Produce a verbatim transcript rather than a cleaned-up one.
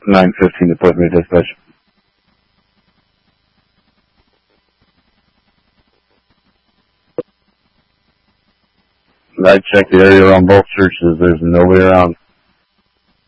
nine fifteen to put me to dispatch. I checked the area around both churches. There's nobody around.